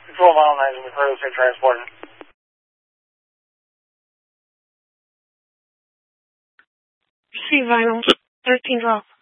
Control Mile 9, we've heard of say transporting. See Vinyl, 13 drop.